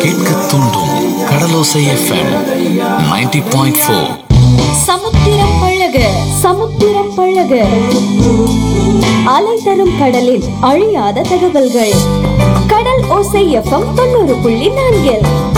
கேட்க தூண்டும் கடலோசை எஃப்எம் 90.4. சமுத்திரம் பழக சமுத்திரம் பழக அலை தரும் கடலில் அழியாத தகவல்கள். கடல் ஓசை எஃப்எம் 90.4.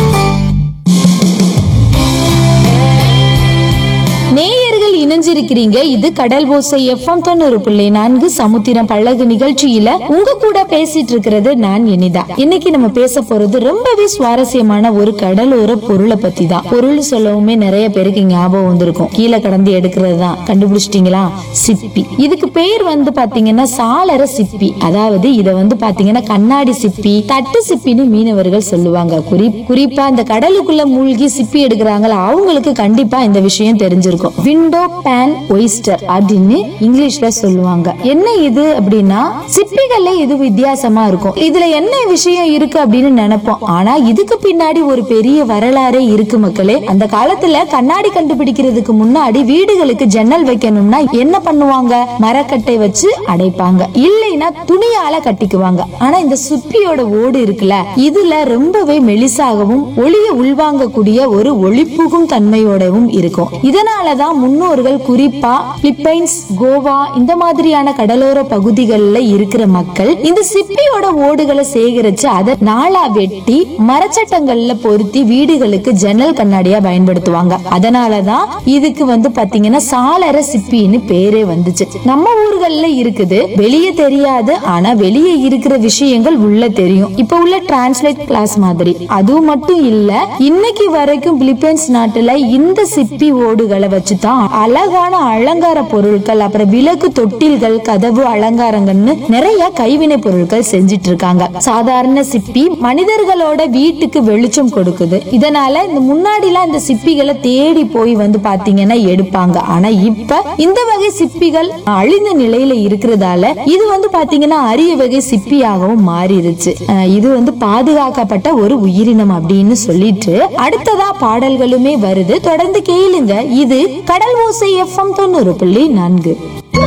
நேயர்கள் இணைஞ்சிருக்கிறீங்க. இது கடல் ஓசை எஃப்எம் 90.4 சமுத்திரம் பழகு நிகழ்ச்சியில உங்க கூட பேசிட்டு இருக்கிறது நான் இனிதா. இன்னைக்கு நம்ம பேச போறது ரொம்பவே சுவாரஸ்யமான ஒரு கடலோர பொருளை பத்தி தான். பொருள் சொல்லவுமே நிறைய பேருக்கு ஞாபகம் வந்திருக்கும். கீழே கடந்து எடுக்கிறது தான். கண்டுபிடிச்சிட்டீங்களா? சிப்பி. இதுக்கு பேர் பாத்தீங்கன்னா சாளர சிப்பி. அதாவது இத பாத்தீங்கன்னா கண்ணாடி சிப்பி, தட்டு சிப்பின்னு மீனவர்கள் சொல்லுவாங்க. குறிப்பா இந்த கடலுக்குள்ள மூழ்கி சிப்பி எடுக்கிறாங்களா அவங்களுக்கு கண்டிப்பா இந்த விஷயம் தெரிஞ்சிருக்கும். விண்டோ பேன் ஒயிஸ்டர் அப்படின்னு இங்கிலீஷ்ல சொல்லுவாங்க. என்ன இது அப்படின்னா சிப்பிகள்ல இது வித்தியாசமா இருக்கும். இதுல என்ன விஷயம் இருக்கு அப்படின்னு நினைப்போம். ஆனா இதுக்கு பின்னாடி ஒரு பெரிய வரலாறே இருக்கு மக்களே. அந்த காலத்துல கண்ணாடி கண்டுபிடிக்கிறதுக்கு முன்னாடி வீடுகளுக்கு ஜன்னல் வைக்கணும்னா என்ன பண்ணுவாங்க? மரக்கட்டை வச்சு அடைப்பாங்க, இல்லைன்னா துணியால கட்டிக்குவாங்க. ஆனா இந்த சிப்பியோட ஓடு இருக்குல்ல, இதுல ரொம்பவே மெலிசாகவும் ஒளிய உள்வாங்கக்கூடிய ஒரு ஒளிப்புகும் தன்மையோடவும் இருக்கும். இதனாலதான் முன்னோர்கள் குறிப்பா பிலிப்பைன்ஸ், கோவா இந்த மாதிரியான கடலோர பகுதிகளில் இருக்கிற மக்கள் இந்த சிப்பியோட ஓடுகளை சேகரிச்சு அதை நாளா வெட்டி மரச்சட்டங்கள்ல பொருத்தி வீடுகளுக்கு ஜன்னல் கண்ணாடியா பயன்படுத்துவாங்க. அதனாலதான் இதுக்கு பாத்தீங்கன்னா சாளர சிப்பின்னு பேரே வந்துச்சு. நம்ம ஊர்கள்ல இருக்குது, வெளியே தெரியாது. ஆனா வெளியே இருக்கிற விஷயங்கள் உள்ள தெரியும். இப்ப உள்ள டிரான்ஸ்லேட் கிளாஸ் மாதிரி. அதுவும் மட்டும் இல்ல, இன்னைக்கு வரைக்கும் பிலிப்பைன்ஸ் நாட்டுல இந்த சிப்பி ஓடுகளை வச்சுதான் அழகான அலங்கார பொருட்கள், அப்புறம் விளக்கு தொட்டில்கள், கதவு அலங்காரங்கள்னு நிறைய கைவினை பொருட்கள் செஞ்சிட்டு இருக்காங்க. சாதாரண சிப்பி மனிதர்களோட வீட்டுக்கு வெளிச்சம் கொடுக்குது. இதனால இந்த முன்னாடி எல்லாம் இந்த சிப்பிகளை தேடி போய் பாத்தீங்கன்னா எடுப்பாங்க. ஆனா இப்ப இந்த வகை சிப்பிகள் அழிந்த நிலையில இருக்கிறதால இது பாத்தீங்கன்னா அரிய வகை சிப்பியாகவும் மாறிடுச்சு. இது பாதுகாக்கப்பட்ட ஒரு உயிரினம் அப்படின்னு சொல்லிட்டு அடுத்ததா பாடல்களுமே வருது. தொடர்ந்து கேளுங்க. இது கடல் ஓசை எஃப்எம் 90.4.